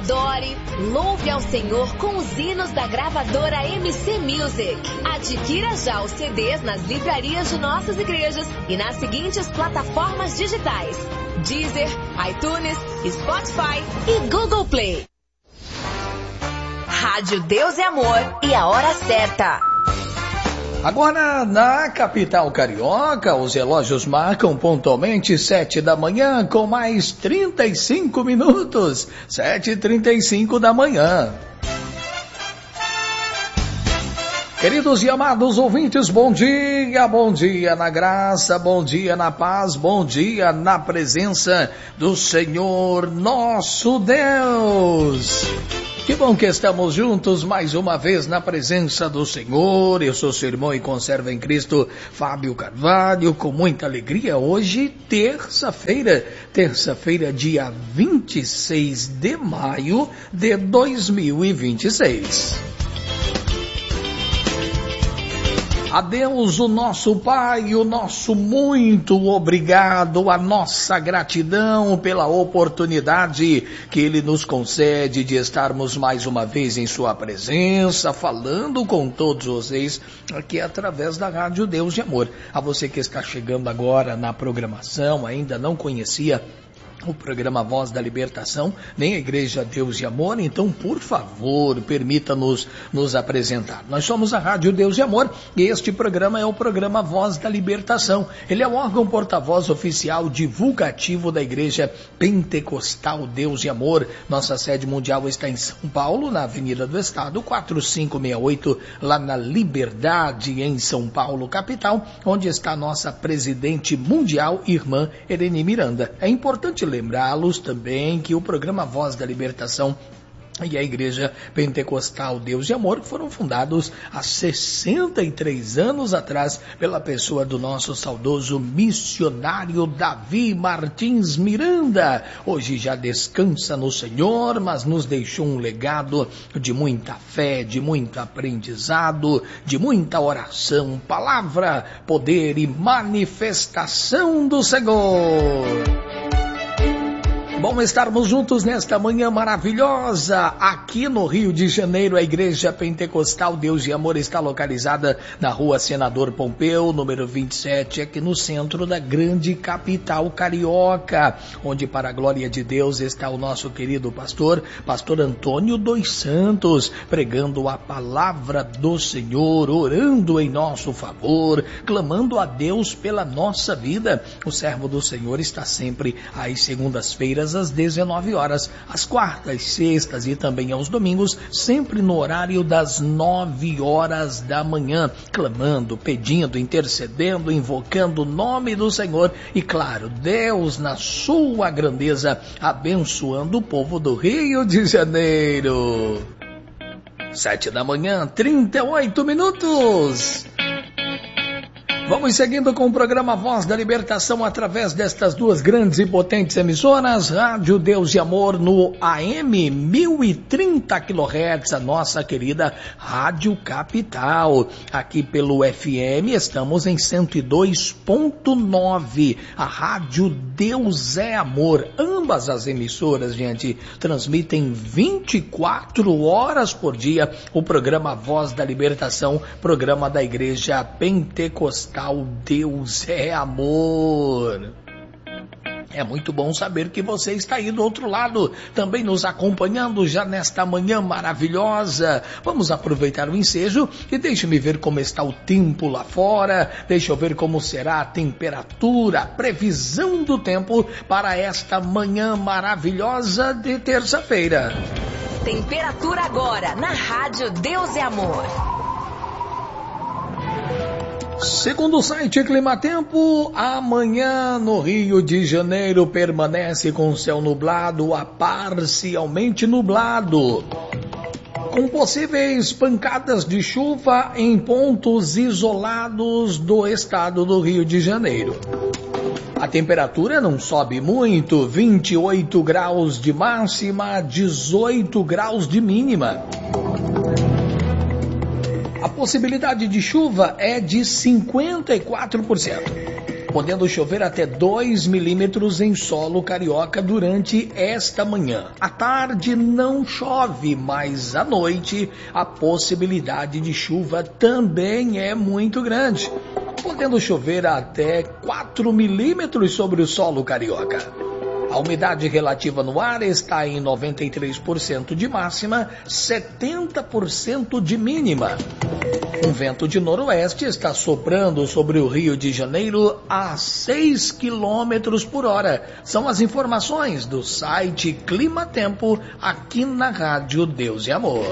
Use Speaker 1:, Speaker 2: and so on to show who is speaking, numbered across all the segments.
Speaker 1: adore, louve ao Senhor com os hinos da gravadora MC Music. Adquira já os CDs nas livrarias de nossas igrejas e nas seguintes plataformas digitais: Deezer, iTunes, Spotify e Google Play. Rádio Deus e Amor e a hora certa.
Speaker 2: Agora, na capital carioca, os relógios marcam pontualmente 7 da manhã com mais 35 minutos. 7h35 da manhã. Queridos e amados ouvintes, bom dia na graça, bom dia na paz, bom dia na presença do Senhor nosso Deus. Que bom que estamos juntos mais uma vez na presença do Senhor. Eu sou seu irmão e conserva em Cristo, Fábio Carvalho, com muita alegria. Hoje, terça-feira, dia 26 de maio de 2026. A Deus, o nosso Pai, o nosso muito obrigado, a nossa gratidão pela oportunidade que Ele nos concede de estarmos mais uma vez em Sua presença, falando com todos vocês aqui através da Rádio Deus de Amor. A você que está chegando agora na programação, ainda não conhecia o programa Voz da Libertação, nem a Igreja Deus e Amor, então, por favor, permita-nos nos apresentar. Nós somos a Rádio Deus e Amor e este programa é o programa Voz da Libertação. Ele é o órgão porta-voz oficial divulgativo da Igreja Pentecostal Deus e Amor. Nossa sede mundial está em São Paulo, na Avenida do Estado, 4568, lá na Liberdade, em São Paulo, capital, onde está a nossa presidente mundial, irmã Ereni Miranda. É importante lembrá-los também que o programa Voz da Libertação e a Igreja Pentecostal Deus e Amor foram fundados há 63 anos atrás pela pessoa do nosso saudoso missionário Davi Martins Miranda. Hoje já descansa no Senhor, mas nos deixou um legado de muita fé, de muito aprendizado, de muita oração, palavra, poder e manifestação do Senhor. Bom estarmos juntos nesta manhã maravilhosa. Aqui no Rio de Janeiro, a Igreja Pentecostal Deus e Amor está localizada na Rua Senador Pompeu, número 27, aqui no centro da grande capital carioca, onde, para a glória de Deus, está o nosso querido pastor Antônio dos Santos, pregando a palavra do Senhor, orando em nosso favor, clamando a Deus pela nossa vida. O servo do Senhor está sempre às segundas-feiras, às 19 horas, às quartas, sextas e também aos domingos, sempre no horário das 9 horas da manhã, clamando, pedindo, intercedendo, invocando o nome do Senhor e, claro, Deus na sua grandeza, abençoando o povo do Rio de Janeiro. 7 da manhã, 38 minutos. Vamos seguindo com o programa Voz da Libertação através destas duas grandes e potentes emissoras, Rádio Deus e Amor no AM 1030 kHz, a nossa querida Rádio Capital. Aqui pelo FM estamos em 102.9, a Rádio Deus é Amor. Ambas as emissoras, gente, transmitem 24 horas por dia o programa Voz da Libertação, programa da Igreja Pentecostal Deus é Amor. É muito bom saber que você está aí do outro lado, também nos acompanhando já nesta manhã maravilhosa. Vamos aproveitar o ensejo e deixe-me ver como está o tempo lá fora, deixa eu ver como será a temperatura, a previsão do tempo para esta manhã maravilhosa de terça-feira.
Speaker 1: Temperatura agora na Rádio Deus é Amor.
Speaker 2: Segundo o site Climatempo, amanhã no Rio de Janeiro permanece com céu nublado a parcialmente nublado, com possíveis pancadas de chuva em pontos isolados do estado do Rio de Janeiro. A temperatura não sobe muito, 28 graus de máxima, 18 graus de mínima. A possibilidade de chuva é de 54%. podendo chover até 2 milímetros em solo carioca durante esta manhã. À tarde não chove, mas à noite a possibilidade de chuva também é muito grande, podendo chover até 4 milímetros sobre o solo carioca. A umidade relativa no ar está em 93% de máxima, 70% de mínima. Um vento de noroeste está soprando sobre o Rio de Janeiro a 6 km por hora. São as informações do site Clima Tempo, aqui na Rádio Deus e Amor.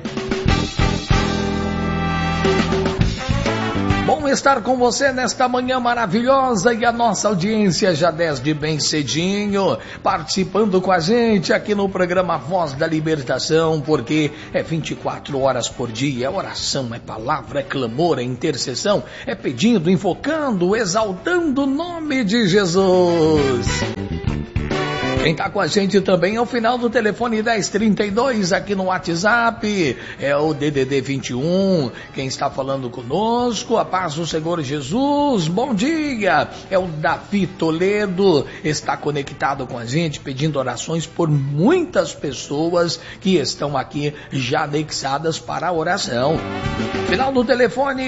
Speaker 2: Bom estar com você nesta manhã maravilhosa e a nossa audiência já desde bem cedinho, participando com a gente aqui no programa Voz da Libertação, porque é 24 horas por dia, é oração, é palavra, é clamor, é intercessão, é pedindo, invocando, exaltando o nome de Jesus. Quem está com a gente também é o final do telefone 1032 aqui no WhatsApp, é o DDD 21, quem está falando conosco, a paz do Senhor Jesus, bom dia, é o Davi Toledo, está conectado com a gente, pedindo orações por muitas pessoas que estão aqui já anexadas para a oração. Final do telefone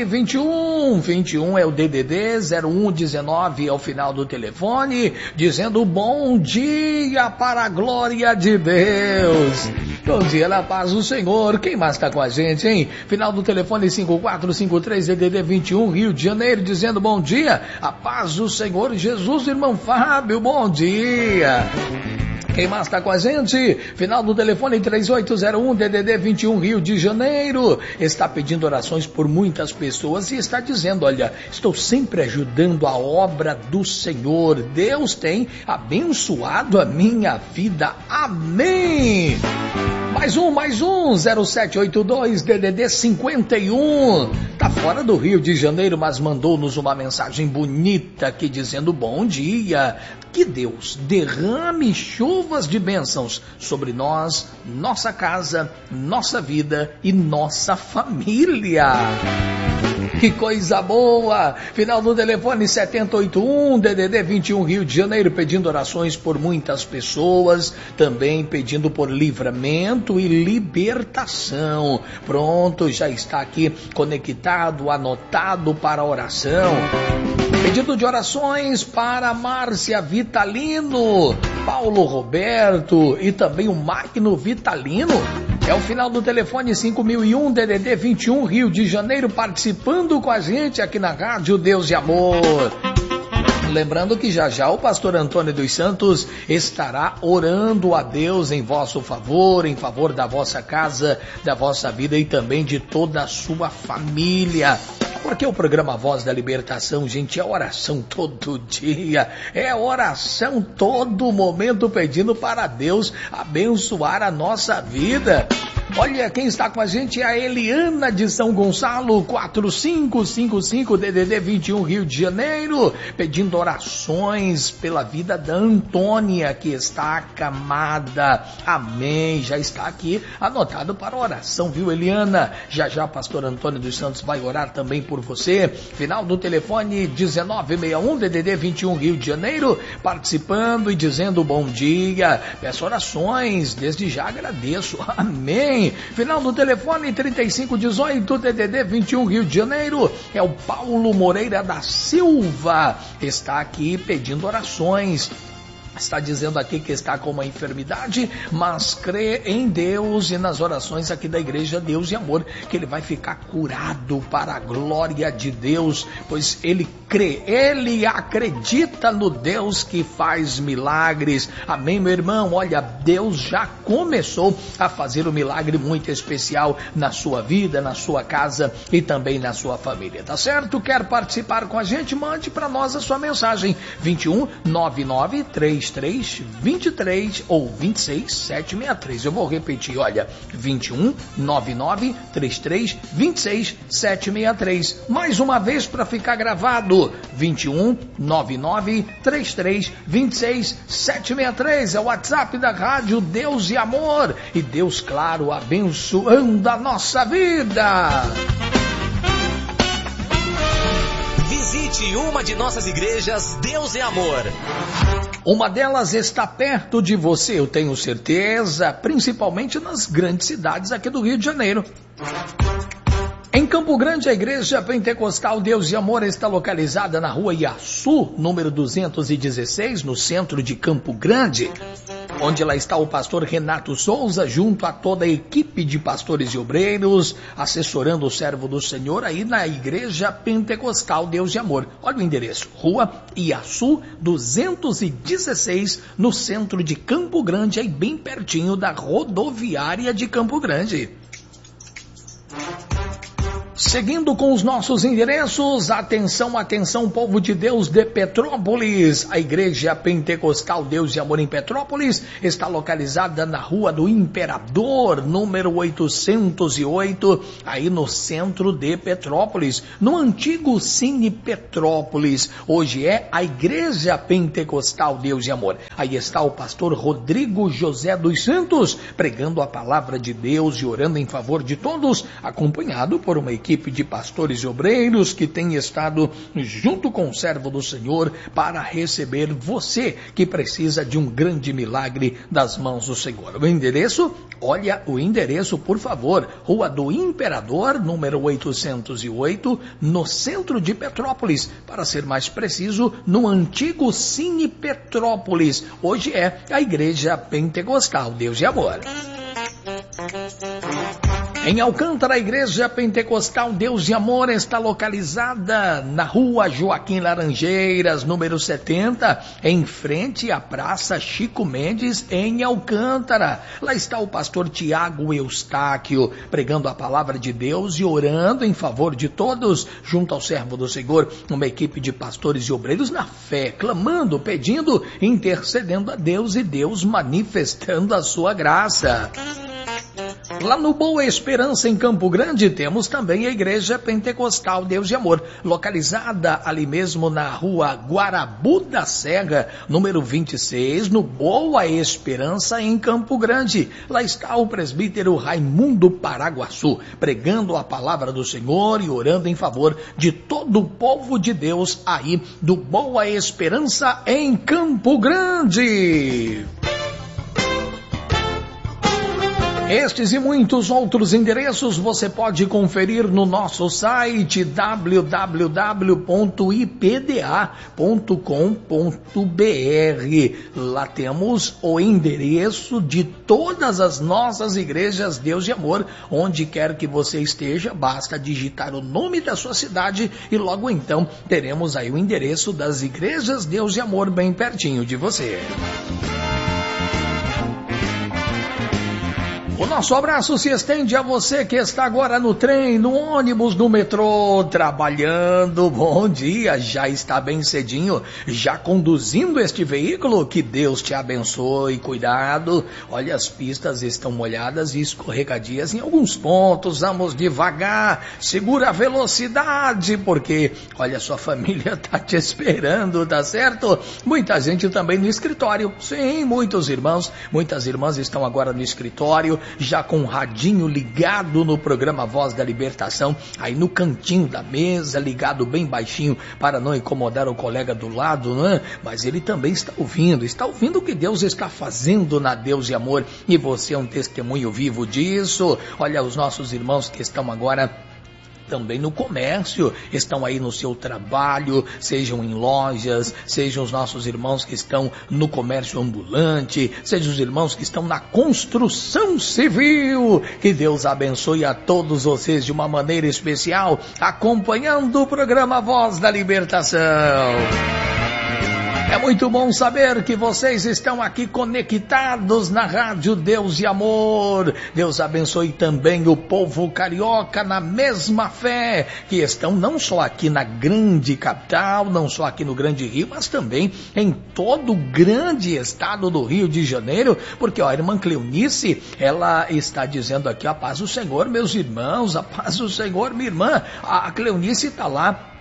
Speaker 2: 21 é o DDD 0119, é o final do telefone, dizendo bom dia para a glória de Deus. Bom dia na paz do Senhor. Quem mais está com a gente, hein? Final do telefone 5453 DDD 21, Rio de Janeiro, dizendo bom dia, a paz do Senhor Jesus, irmão Fábio, bom dia. Quem mais está com a gente? Final do telefone 3801 DDD 21 Rio de Janeiro. Está pedindo orações por muitas pessoas e está dizendo, olha, estou sempre ajudando a obra do Senhor. Deus tem abençoado a minha vida. Amém. Mais um, 0782 DDD 51. Tá fora do Rio de Janeiro, mas mandou-nos uma mensagem bonita aqui dizendo bom dia. Que Deus derrame chuvas de bênçãos sobre nós, nossa casa, nossa vida e nossa família. Que coisa boa! Final do telefone 781 DDD 21 Rio de Janeiro, pedindo orações por muitas pessoas, também pedindo por livramento e libertação. Pronto, já está aqui conectado, anotado para a oração. Pedido de orações para Márcia Vitalino, Paulo Roberto e também o Magno Vitalino. É o final do telefone 5001 DDD 21 Rio de Janeiro, participando com a gente aqui na Rádio Deus e Amor. Lembrando que já o pastor Antônio dos Santos estará orando a Deus em vosso favor, em favor da vossa casa, da vossa vida e também de toda a sua família. Porque o programa Voz da Libertação, gente, é oração todo dia, é oração todo momento, pedindo para Deus abençoar a nossa vida. Olha, quem está com a gente é a Eliana de São Gonçalo, 4555 DDD 21 Rio de Janeiro, pedindo orações pela vida da Antônia, que está acamada. Amém, já está aqui anotado para oração, viu, Eliana? Já pastor Antônio dos Santos vai orar também por você. Final do telefone 1961 DDD 21 Rio de Janeiro, participando e dizendo bom dia. Peço orações, desde já agradeço. Amém. Final do telefone 3518 DDD 21 Rio de Janeiro, é o Paulo Moreira da Silva, está aqui pedindo orações. Está dizendo aqui que está com uma enfermidade, mas crê em Deus e nas orações aqui da Igreja Deus e Amor, que ele vai ficar curado para a glória de Deus, pois ele crê, ele acredita no Deus que faz milagres. Amém, meu irmão? Olha, Deus já começou a fazer um milagre muito especial na sua vida, na sua casa e também na sua família, tá certo? Quer participar com a gente? Mande para nós a sua mensagem, 21 99 3323 ou 26763. Eu vou repetir, olha, 21 99 33 26 763. Mais uma vez para ficar gravado, 21 99 33 26 763 é o WhatsApp da Rádio Deus e Amor. E Deus, claro, abençoando a nossa vida.
Speaker 3: Visite Visite uma de nossas igrejas, Deus é Amor.
Speaker 2: Uma delas está perto de você, eu tenho certeza, principalmente nas grandes cidades aqui do Rio de Janeiro. Em Campo Grande, a Igreja Pentecostal Deus e Amor está localizada na rua Iaçu, número 216, no centro de Campo Grande, onde lá está o pastor Renato Souza, junto a toda a equipe de pastores e obreiros, assessorando o servo do Senhor aí na Igreja Pentecostal Deus e Amor. Olha o endereço, rua Iaçu 216, no centro de Campo Grande, aí bem pertinho da rodoviária de Campo Grande. Seguindo com os nossos endereços, atenção, atenção, povo de Deus de Petrópolis. A Igreja Pentecostal Deus e Amor em Petrópolis está localizada na Rua do Imperador, número 808, aí no centro de Petrópolis, no antigo Cine Petrópolis. Hoje é a Igreja Pentecostal Deus e Amor. Aí está o pastor Rodrigo José dos Santos, pregando a palavra de Deus e orando em favor de todos, acompanhado por uma equipe de pastores e obreiros que tem estado junto com o servo do Senhor para receber você que precisa de um grande milagre das mãos do Senhor. O endereço? Olha o endereço, por favor. Rua do Imperador, número 808, no centro de Petrópolis. Para ser mais preciso, no antigo Cine Petrópolis. Hoje é a Igreja Pentecostal Deus e Amor. Em Alcântara, a Igreja Pentecostal Deus e Amor está localizada na rua Joaquim Laranjeiras, número 70, em frente à Praça Chico Mendes, em Alcântara. Lá está o pastor Tiago Eustáquio, pregando a palavra de Deus e orando em favor de todos, junto ao servo do Senhor, uma equipe de pastores e obreiros na fé, clamando, pedindo, intercedendo a Deus e Deus manifestando a sua graça. Lá no Boa Esperança, em Campo Grande, temos também a Igreja Pentecostal Deus e Amor, localizada ali mesmo na rua Guarabu da Serra, número 26, no Boa Esperança, em Campo Grande. Lá está o presbítero Raimundo Paraguaçu, pregando a palavra do Senhor e orando em favor de todo o povo de Deus aí do Boa Esperança, em Campo Grande. Estes e muitos outros endereços você pode conferir no nosso site www.ipda.com.br. Lá temos o endereço de todas as nossas igrejas Deus e Amor. Onde quer que você esteja, basta digitar o nome da sua cidade e logo então teremos aí o endereço das igrejas Deus e Amor bem pertinho de você. O nosso abraço se estende a você que está agora no trem, no ônibus, no metrô, trabalhando. Bom dia, já está bem cedinho, já conduzindo este veículo. Que Deus te abençoe, cuidado. Olha, as pistas estão molhadas e escorregadias em alguns pontos. Vamos devagar, segura a velocidade, porque, olha, sua família está te esperando, tá certo? Muita gente também no escritório. Sim, muitos irmãos, muitas irmãs estão agora no escritório, já com o radinho ligado no programa Voz da Libertação, aí no cantinho da mesa, ligado bem baixinho para não incomodar o colega do lado, né? Mas ele também está ouvindo o que Deus está fazendo na Deus e Amor, e você é um testemunho vivo disso. Olha, os nossos irmãos que estão agora também no comércio, estão aí no seu trabalho, sejam em lojas, sejam os nossos irmãos que estão no comércio ambulante, sejam os irmãos que estão na construção civil. Que Deus abençoe a todos vocês de uma maneira especial, acompanhando o programa Voz da Libertação. É muito bom saber que vocês estão aqui conectados na Rádio Deus e Amor. Deus abençoe também o povo carioca na mesma fé, que estão não só aqui na grande capital, não só aqui no Grande Rio, mas também em todo o grande estado do Rio de Janeiro, porque ó, a irmã Cleonice, ela está dizendo aqui, a paz do Senhor, meus irmãos, a paz do Senhor, minha irmã. A Cleonice está lá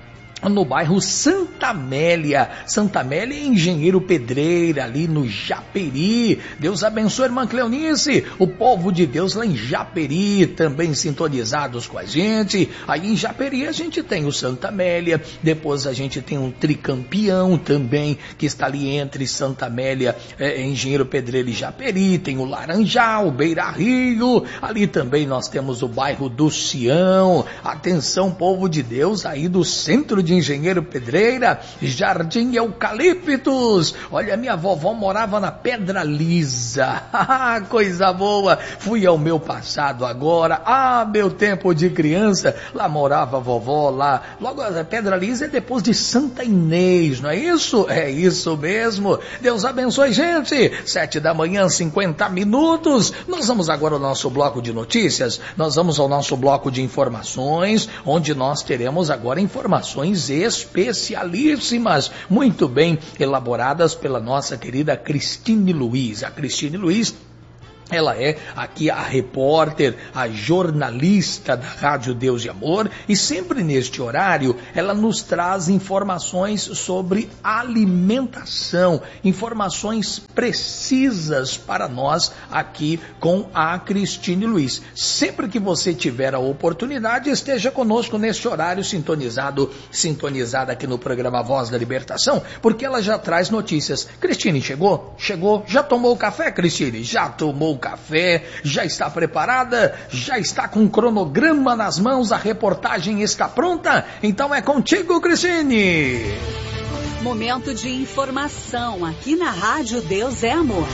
Speaker 2: no bairro Santa Amélia. Santa Amélia é Engenheiro Pedreira, ali no Japeri. Deus abençoe, irmã Cleonice, o povo de Deus lá em Japeri, também sintonizados com a gente. Aí em Japeri a gente tem o Santa Amélia, depois a gente tem um Tricampeão também, que está ali entre Santa Amélia, Engenheiro Pedreira e Japeri. Tem o Laranjal, o Beira Rio, ali também nós temos o bairro do Sião. Atenção, povo de Deus, aí do centro de Engenheiro Pedreira, Jardim Eucaliptus. Olha, minha vovó morava na Pedra Lisa. Coisa boa. Fui ao meu passado agora. Meu tempo de criança. Lá morava a vovó, lá. Logo, a Pedra Lisa é depois de Santa Inês, não é isso? É isso mesmo. Deus abençoe, gente. 7h, 50 minutos. Nós vamos agora ao nosso bloco de notícias. Nós vamos ao nosso bloco de informações, onde nós teremos agora informações especialíssimas, muito bem elaboradas pela nossa querida Cristine Luiz. A Cristine Luiz, ela é aqui a repórter, a jornalista da Rádio Deus e Amor, e sempre neste horário ela nos traz informações sobre alimentação, informações precisas para nós aqui com a Cristine Luiz. Sempre que você tiver a oportunidade, esteja conosco neste horário sintonizada aqui no programa Voz da Libertação, porque ela já traz notícias. Cristine, chegou? Chegou? Já tomou café, Cristine? Já tomou café, já está preparada, já está com o cronograma nas mãos, a reportagem está pronta? Então é contigo, Cristine!
Speaker 4: Momento de informação aqui na Rádio Deus é Amor.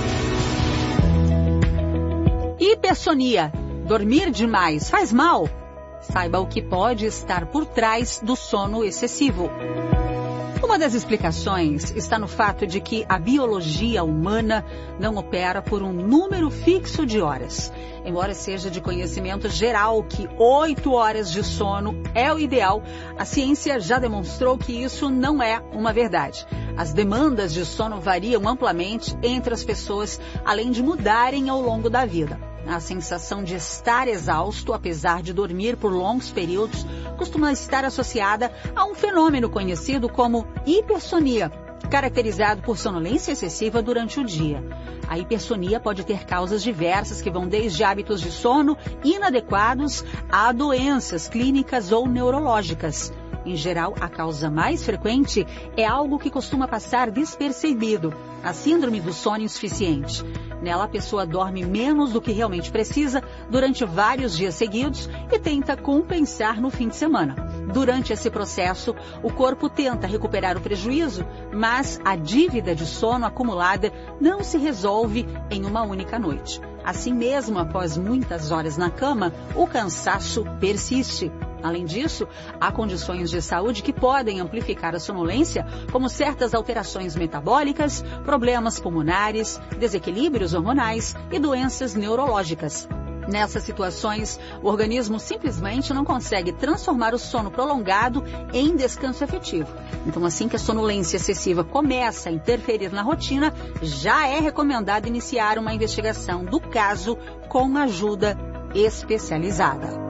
Speaker 4: Hipersonia. Dormir demais faz mal? Saiba o que pode estar por trás do sono excessivo. Uma das explicações está no fato de que a biologia humana não opera por um número fixo de horas. Embora seja de conhecimento geral que 8 horas de sono é o ideal, a ciência já demonstrou que isso não é uma verdade. As demandas de sono variam amplamente entre as pessoas, além de mudarem ao longo da vida. A sensação de estar exausto, apesar de dormir por longos períodos, costuma estar associada a um fenômeno conhecido como hipersonia, caracterizado por sonolência excessiva durante o dia. A hipersonia pode ter causas diversas que vão desde hábitos de sono inadequados a doenças clínicas ou neurológicas. Em geral, a causa mais frequente é algo que costuma passar despercebido, a síndrome do sono insuficiente. Nela, a pessoa dorme menos do que realmente precisa durante vários dias seguidos e tenta compensar no fim de semana. Durante esse processo, o corpo tenta recuperar o prejuízo, mas a dívida de sono acumulada não se resolve em uma única noite. Assim mesmo, após muitas horas na cama, o cansaço persiste. Além disso, há condições de saúde que podem amplificar a sonolência, como certas alterações metabólicas, problemas pulmonares, desequilíbrios hormonais e doenças neurológicas. Nessas situações, o organismo simplesmente não consegue transformar o sono prolongado em descanso efetivo. Então, assim que a sonolência excessiva começa a interferir na rotina, já é recomendado iniciar uma investigação do caso com ajuda especializada.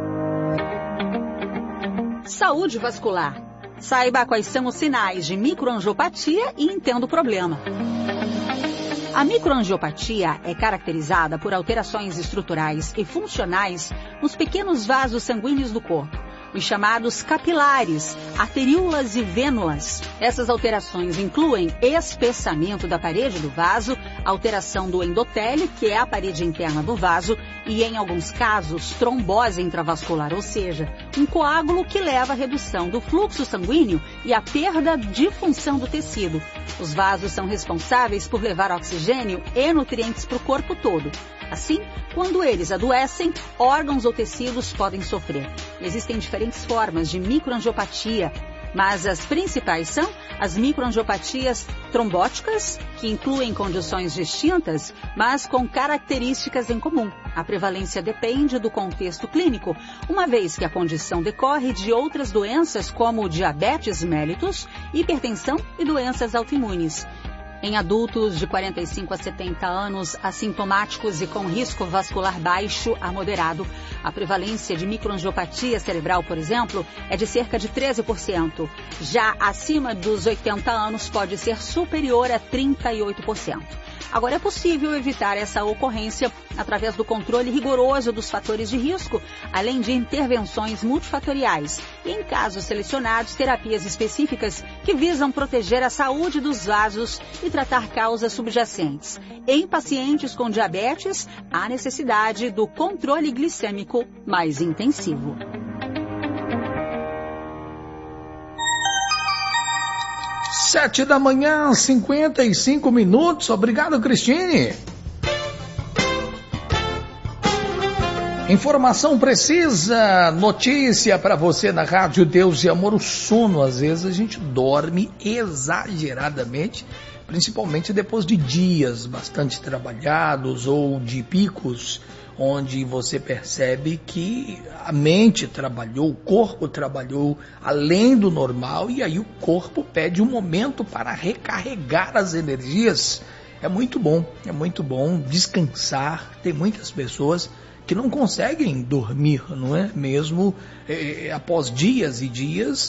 Speaker 4: Saúde vascular. Saiba quais são os sinais de microangiopatia e entenda o problema. A microangiopatia é caracterizada por alterações estruturais e funcionais nos pequenos vasos sanguíneos do corpo, os chamados capilares, arteríolas e vênulas. Essas alterações incluem espessamento da parede do vaso, alteração do endotélio, que é a parede interna do vaso, e, em alguns casos, trombose intravascular, ou seja, um coágulo que leva à redução do fluxo sanguíneo e à perda de função do tecido. Os vasos são responsáveis por levar oxigênio e nutrientes para o corpo todo. Assim, quando eles adoecem, órgãos ou tecidos podem sofrer. Existem diferentes formas de microangiopatia, mas as principais são as microangiopatias trombóticas, que incluem condições distintas, mas com características em comum. A prevalência depende do contexto clínico, uma vez que a condição decorre de outras doenças como diabetes mellitus, hipertensão e doenças autoimunes. Em adultos de 45 a 70 anos, assintomáticos e com risco vascular baixo a moderado, a prevalência de microangiopatia cerebral, por exemplo, é de cerca de 13%. Já acima dos 80 anos, pode ser superior a 38%. Agora, é possível evitar essa ocorrência através do controle rigoroso dos fatores de risco, além de intervenções multifatoriais e, em casos selecionados, terapias específicas que visam proteger a saúde dos vasos e tratar causas subjacentes. Em pacientes com diabetes, há necessidade do controle glicêmico mais intensivo.
Speaker 2: Sete da manhã, 55 minutos. Obrigado, Cristine. Informação precisa, notícia para você na Rádio Deus e Amor. O sono, às vezes a gente dorme exageradamente, principalmente depois de dias bastante trabalhados ou de picos, onde você percebe que a mente trabalhou, o corpo trabalhou além do normal, e aí o corpo pede um momento para recarregar as energias. É muito bom descansar. Tem muitas pessoas que não conseguem dormir, não é? Mesmo após dias e dias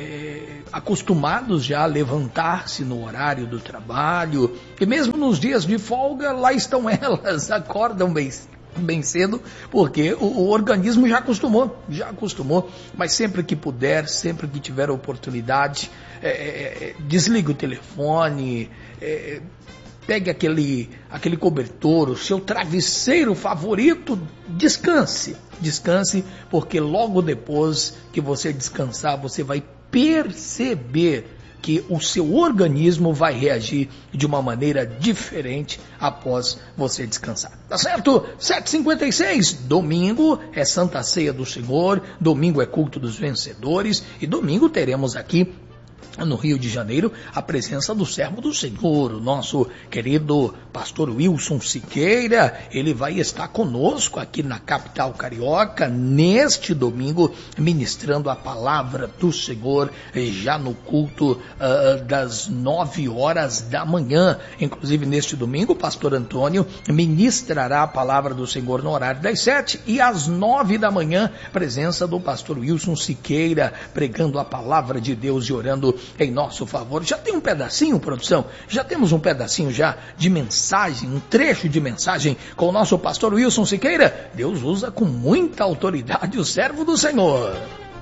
Speaker 2: acostumados já a levantar-se no horário do trabalho, e mesmo nos dias de folga, lá estão elas, acordam bem cedo, porque o organismo já acostumou, mas sempre que puder, sempre que tiver oportunidade, desligue o telefone, pegue aquele cobertor, o seu travesseiro favorito, descanse, porque logo depois que você descansar, você vai perceber que o seu organismo vai reagir de uma maneira diferente após você descansar. Tá certo? 7h56, domingo é Santa Ceia do Senhor, domingo é culto dos vencedores, e domingo teremos aqui no Rio de Janeiro a presença do servo do Senhor, o nosso querido pastor Wilson Siqueira. Ele vai estar conosco aqui na capital carioca neste domingo, ministrando a palavra do Senhor já no culto das 9 horas da manhã. Inclusive neste domingo o pastor Antônio ministrará a palavra do Senhor no horário das 7, e às 9 da manhã presença do pastor Wilson Siqueira pregando a palavra de Deus e orando em nosso favor. Já tem um pedacinho, produção? Já temos um pedacinho já de mensagem, um trecho de mensagem com o nosso pastor Wilson Siqueira. Deus usa com muita autoridade o servo do Senhor.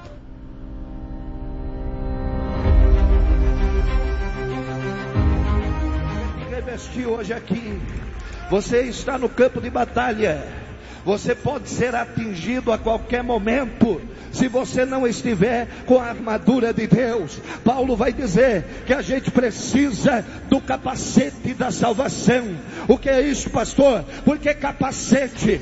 Speaker 5: Revestir hoje aqui. Você está no campo de batalha. Você pode ser atingido a qualquer momento, se você não estiver com a armadura de Deus. Paulo vai dizer que a gente precisa do capacete da salvação. O que é isso, pastor? Porque capacete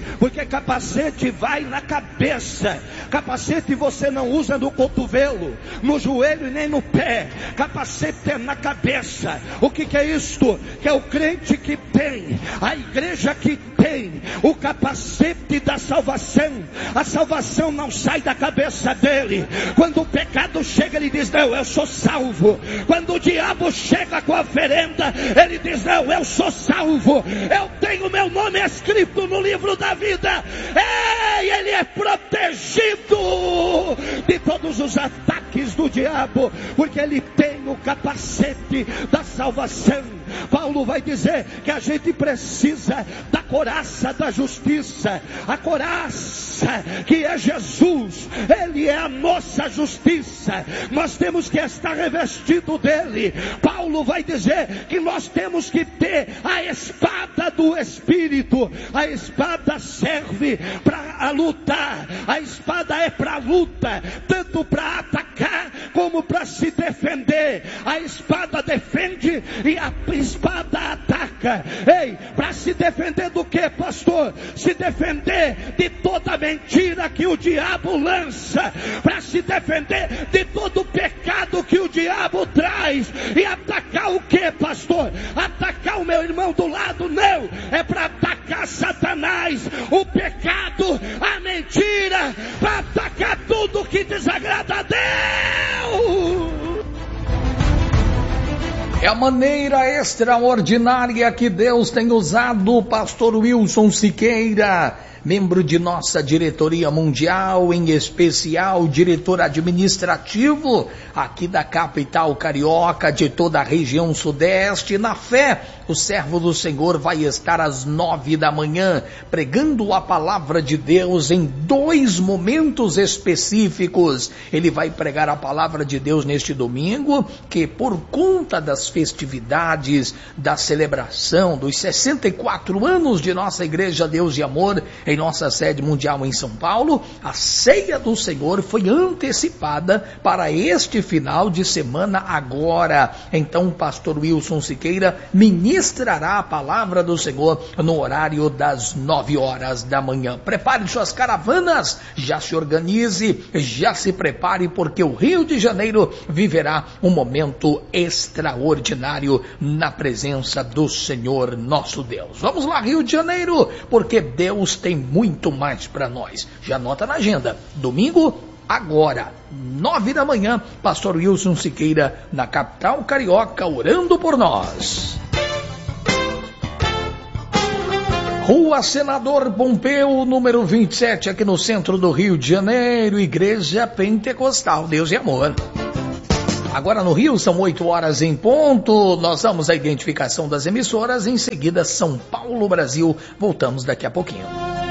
Speaker 5: vai na cabeça. Capacete você não usa no cotovelo, no joelho e nem no pé. Capacete é na cabeça. O que é isto? Que é o crente que tem, a igreja que tem o capacete da salvação. A salvação não sai da cabeça dele. Quando o pecado chega, ele diz: não, eu sou salvo. Quando o diabo chega com a oferenda, ele diz: não, eu sou salvo. Eu tenho meu nome escrito no livro da vida. Ei, ele é protegido de todos os ataques do diabo, porque ele tem o capacete da salvação. Paulo vai dizer que a gente precisa da couraça da justiça. A couraça que é Jesus, ele é a nossa justiça. Nós temos que estar revestido dele. Paulo vai dizer que nós temos que ter a espada do Espírito. A espada serve para lutar. A espada é para luta, tanto para atacar como para se defender. A espada defende e a espada ataca. Ei, para se defender do que, pastor? Se defender de toda mentira que o diabo lança, para se defender de todo o pecado que o diabo traz. E atacar o que, pastor? Atacar o meu irmão do lado? Não, é para atacar Satanás, o pecado, a mentira, para atacar tudo que desagrada a Deus.
Speaker 2: É a maneira extraordinária que Deus tem usado o pastor Wilson Siqueira, membro de nossa diretoria mundial, em especial diretor administrativo aqui da capital carioca, de toda a região sudeste. Na fé, o servo do Senhor vai estar às 9 da manhã pregando a palavra de Deus em 2 momentos específicos. Ele vai pregar a palavra de Deus neste domingo, que por conta das festividades, da celebração dos 64 anos de nossa Igreja Deus e Amor, em nossa sede mundial em São Paulo, a ceia do Senhor foi antecipada para este final de semana agora. Então o pastor Wilson Siqueira ministrará a palavra do Senhor no horário das 9 horas da manhã. Prepare suas caravanas, já se organize, já se prepare, porque o Rio de Janeiro viverá um momento extraordinário na presença do Senhor nosso Deus. Vamos lá, Rio de Janeiro, porque Deus tem muito mais para nós. Já anota na agenda, domingo, agora, 9 da manhã, pastor Wilson Siqueira, na capital carioca, orando por nós. Rua Senador Pompeu, número 27, aqui no centro do Rio de Janeiro, Igreja Pentecostal Deus e Amor. Agora no Rio são 8 horas em ponto, nós vamos à identificação das emissoras, em seguida São Paulo, Brasil, voltamos daqui a pouquinho.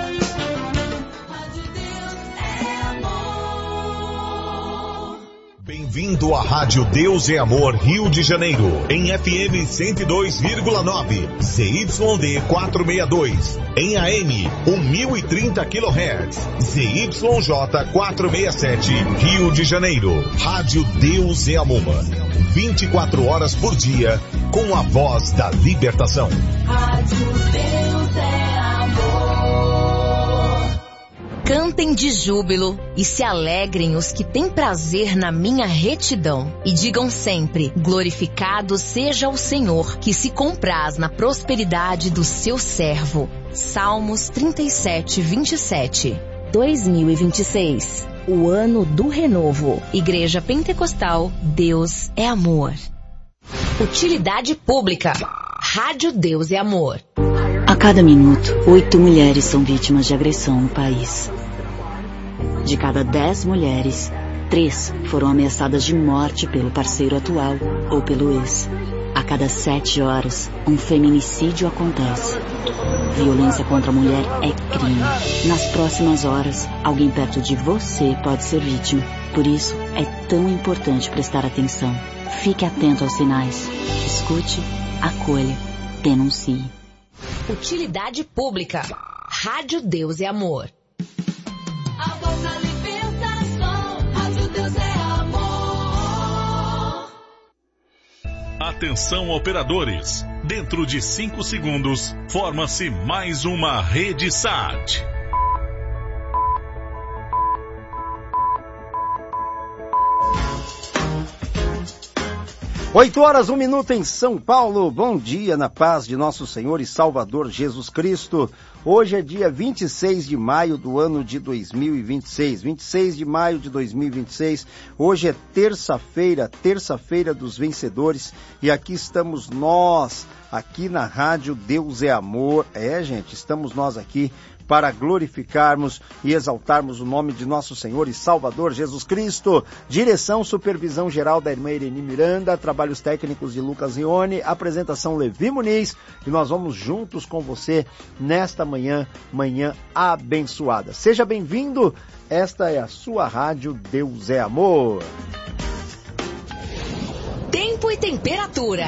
Speaker 6: Bem-vindo à Rádio Deus é Amor Rio de Janeiro, em FM 102,9, ZYD 462, em AM 1030 kHz, ZYJ 467, Rio de Janeiro. Rádio Deus é Amor, 24 horas por dia, com a voz da libertação.
Speaker 1: Rádio Deus é Amor. Cantem de júbilo e se alegrem os que têm prazer na minha retidão. E digam sempre, glorificado seja o Senhor, que se compraz na prosperidade do seu servo. Salmos 37, 27. 2026, o ano do renovo. Igreja Pentecostal, Deus é Amor. Utilidade pública. Rádio Deus é Amor.
Speaker 7: A cada minuto, 8 mulheres são vítimas de agressão no país. De cada 10 mulheres, 3 foram ameaçadas de morte pelo parceiro atual ou pelo ex. A cada 7 horas, um feminicídio acontece. Violência contra a mulher é crime. Nas próximas horas, alguém perto de você pode ser vítima. Por isso, é tão importante prestar atenção. Fique atento aos sinais. Escute, acolha, denuncie.
Speaker 1: Utilidade pública. Rádio Deus é Amor. A voz da libertação. Rádio Deus é Amor.
Speaker 8: Atenção, operadores. Dentro de 5 segundos, forma-se mais uma rede SAT.
Speaker 9: 8 horas, 1 minuto em São Paulo. Bom dia na paz de nosso Senhor e Salvador Jesus Cristo. Hoje é dia 26 de maio do ano de 2026. 26 de maio de 2026. Hoje é terça-feira, terça-feira dos vencedores. E aqui estamos nós, aqui na Rádio Deus é Amor. Gente, estamos nós aqui para glorificarmos e exaltarmos o nome de nosso Senhor e Salvador Jesus Cristo. Direção, supervisão geral da irmã Irene Miranda, trabalhos técnicos de Lucas Ione, apresentação Levi Muniz, e nós vamos juntos com você nesta manhã abençoada. Seja bem-vindo, esta é a sua Rádio Deus é Amor.
Speaker 1: Tempo e temperatura.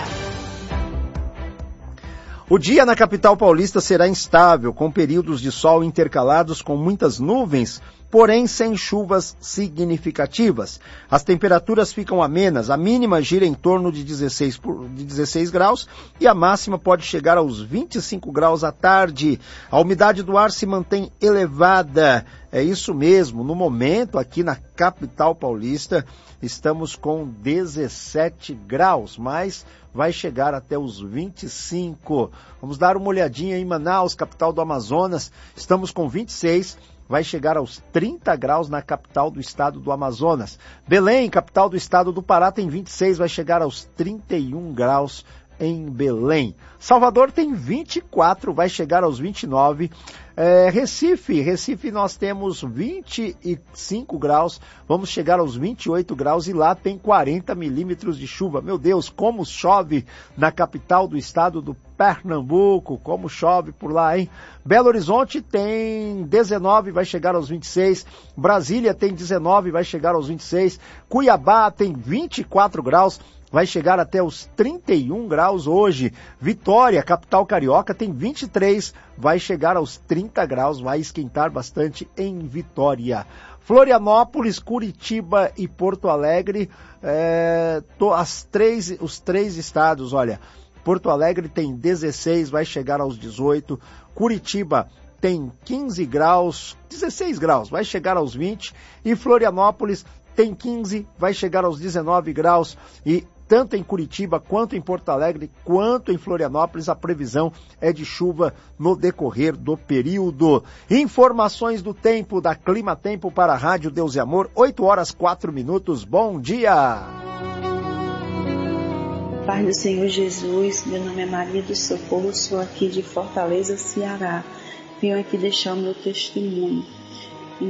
Speaker 9: O dia na capital paulista será instável, com períodos de sol intercalados com muitas nuvens, porém sem chuvas significativas. As temperaturas ficam amenas, a mínima gira em torno de 16 graus e a máxima pode chegar aos 25 graus à tarde. A umidade do ar se mantém elevada. É isso mesmo, no momento aqui na capital paulista estamos com 17 graus, mas vai chegar até os 25. Vamos dar uma olhadinha em Manaus, capital do Amazonas. Estamos com 26. vai chegar aos 30 graus na capital do estado do Amazonas. Belém, capital do estado do Pará, tem 26, vai chegar aos 31 graus em Belém. Salvador tem 24, vai chegar aos 29. Recife nós temos 25 graus, vamos chegar aos 28 graus e lá tem 40 milímetros de chuva. Meu Deus, como chove na capital do estado do Pernambuco, como chove por lá, hein? Belo Horizonte tem 19, vai chegar aos 26. Brasília tem 19, vai chegar aos 26. Cuiabá tem 24 graus. Vai chegar até os 31 graus hoje. Vitória, capital carioca, tem 23, vai chegar aos 30 graus, vai esquentar bastante em Vitória. Florianópolis, Curitiba e Porto Alegre, os três estados, olha, Porto Alegre tem 16, vai chegar aos 18, Curitiba tem 15 graus, 16 graus, vai chegar aos 20, e Florianópolis tem 15, vai chegar aos 19 graus, e tanto em Curitiba, quanto em Porto Alegre, quanto em Florianópolis, a previsão é de chuva no decorrer do período. Informações do tempo, da Clima Tempo para a Rádio Deus e Amor, 8 horas 4 minutos, bom dia!
Speaker 10: Pai do Senhor Jesus, meu nome é Maria do Socorro, sou aqui de Fortaleza, Ceará. Venho aqui deixar o meu testemunho. Em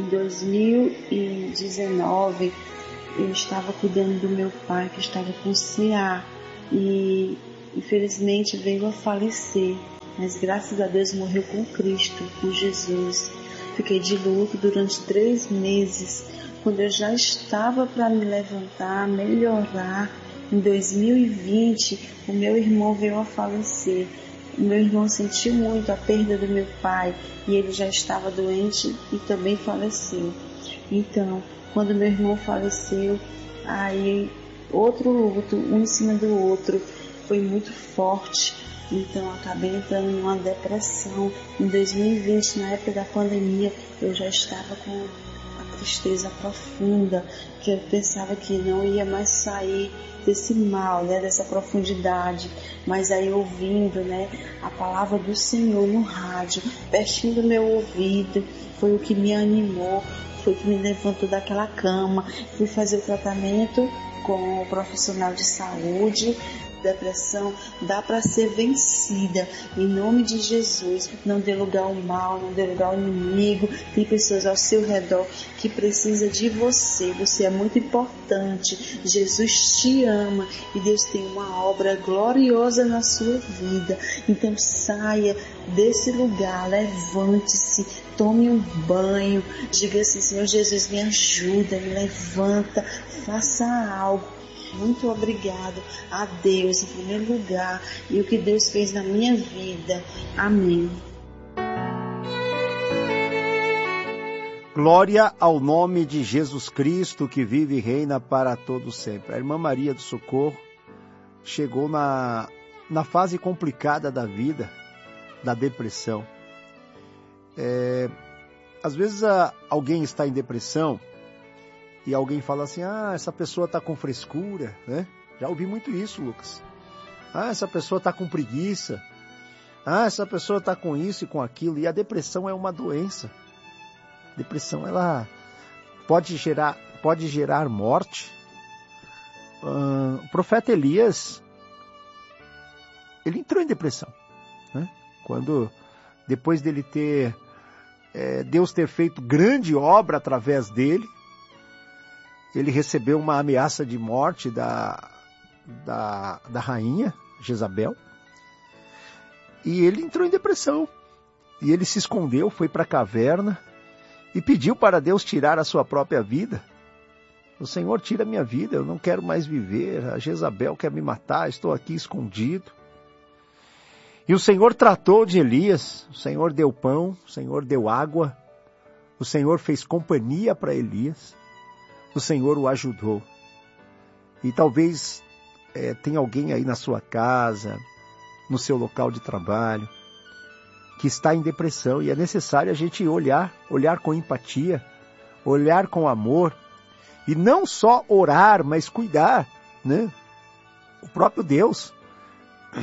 Speaker 10: 2019, eu estava cuidando do meu pai, que estava com CA, e infelizmente veio a falecer, mas graças a Deus morreu com Cristo, com Jesus. Fiquei de luto durante 3 meses, quando eu já estava para me levantar, melhorar. Em 2020, o meu irmão veio a falecer. O meu irmão sentiu muito a perda do meu pai, e ele já estava doente e também faleceu. Então, quando meu irmão faleceu, aí outro luto, um em cima do outro, foi muito forte. Então acabei entrando numa depressão. Em 2020, na época da pandemia, eu já estava com a tristeza profunda, que eu pensava que não ia mais sair desse mal, né, dessa profundidade. Mas aí ouvindo, né, a palavra do Senhor no rádio, pertinho do meu ouvido, foi o que me animou, foi que me levantou daquela cama. Fui fazer o tratamento com o profissional de saúde. Depressão dá para ser vencida em nome de Jesus. Não dê lugar ao mal, não dê lugar ao inimigo. Tem pessoas ao seu redor que precisam de você. Você é muito importante. Jesus te ama e Deus tem uma obra gloriosa na sua vida. Então saia desse lugar, levante-se, tome um banho, diga assim: Senhor Jesus, me ajuda, me levanta, faça algo. Muito obrigado a Deus em primeiro lugar e o que Deus fez na minha vida. Amém.
Speaker 9: Glória ao nome de Jesus Cristo, que vive e reina para todo sempre. A irmã Maria do Socorro chegou na fase complicada da vida, da depressão. Às vezes alguém está em depressão e alguém fala assim: essa pessoa está com frescura, né? Já ouvi muito isso, Lucas. Essa pessoa está com preguiça. Essa pessoa está com isso e com aquilo. E a depressão é uma doença. A depressão, ela pode gerar morte. O profeta Elias, ele entrou em depressão, né? Quando, depois dele Deus ter feito grande obra através dele, ele recebeu uma ameaça de morte da rainha Jezabel, e ele entrou em depressão, e ele se escondeu, foi para a caverna e pediu para Deus tirar a sua própria vida. O Senhor, tira a minha vida, eu não quero mais viver, a Jezabel quer me matar, estou aqui escondido. E o Senhor tratou de Elias, o Senhor deu pão, o Senhor deu água, o Senhor fez companhia para Elias, o Senhor o ajudou. E talvez tenha alguém aí na sua casa, no seu local de trabalho, que está em depressão, e é necessário a gente olhar com empatia, olhar com amor, e não só orar, mas cuidar, né? O próprio Deus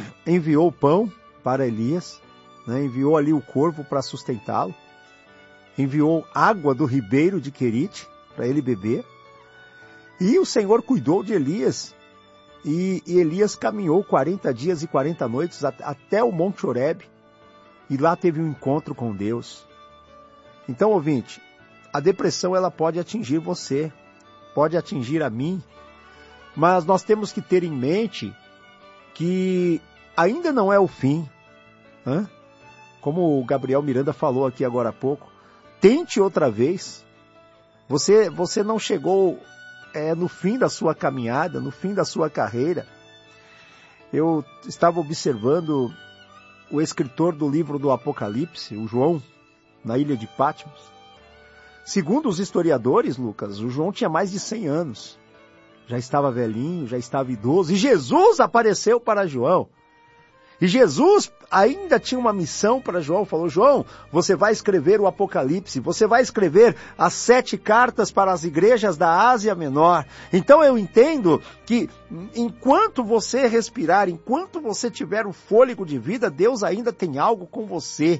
Speaker 9: enviou o pão para Elias, né? Enviou ali o corvo para sustentá-lo, enviou água do ribeiro de Querite para ele beber. E o Senhor cuidou de Elias. E Elias caminhou 40 dias e 40 noites até o Monte Horebe. E lá teve um encontro com Deus. Então, ouvinte, a depressão ela pode atingir você, pode atingir a mim. Mas nós temos que ter em mente que ainda não é o fim. Como o Gabriel Miranda falou aqui agora há pouco, tente outra vez. Você não chegou no fim da sua caminhada, no fim da sua carreira. Eu estava observando o escritor do livro do Apocalipse, o João, na ilha de Patmos. Segundo os historiadores, Lucas, o João tinha mais de 100 anos. Já estava velhinho, já estava idoso. E Jesus apareceu para João. E Jesus ainda tinha uma missão para João. Falou: João, você vai escrever o Apocalipse. Você vai escrever as 7 cartas para as igrejas da Ásia Menor. Então eu entendo que enquanto você respirar, enquanto você tiver o fôlego de vida, Deus ainda tem algo com você.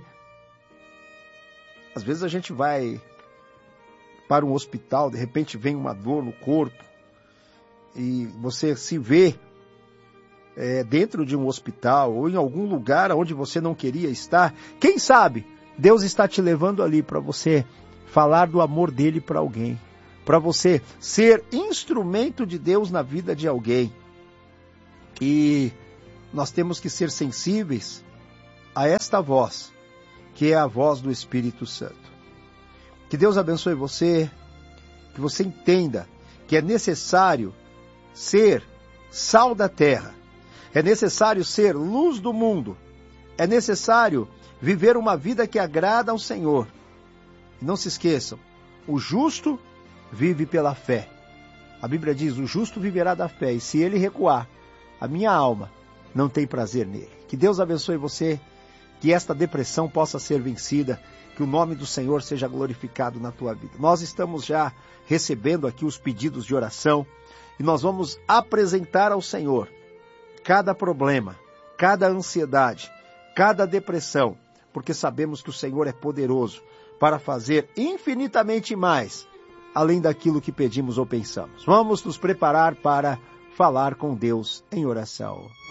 Speaker 9: Às vezes a gente vai para um hospital, de repente vem uma dor no corpo. E você se vê dentro de um hospital ou em algum lugar onde você não queria estar. Quem sabe Deus está te levando ali para você falar do amor dele para alguém. Para você ser instrumento de Deus na vida de alguém. E nós temos que ser sensíveis a esta voz, que é a voz do Espírito Santo. Que Deus abençoe você, que você entenda que é necessário ser sal da terra, é necessário ser luz do mundo, é necessário viver uma vida que agrada ao Senhor. E não se esqueçam, o justo vive pela fé. A Bíblia diz: o justo viverá da fé, e se ele recuar, a minha alma não tem prazer nele. Que Deus abençoe você, que esta depressão possa ser vencida, que o nome do Senhor seja glorificado na tua vida. Nós estamos já recebendo aqui os pedidos de oração, e nós vamos apresentar ao Senhor cada problema, cada ansiedade, cada depressão, porque sabemos que o Senhor é poderoso para fazer infinitamente mais, além daquilo que pedimos ou pensamos. Vamos nos preparar para falar com Deus em oração.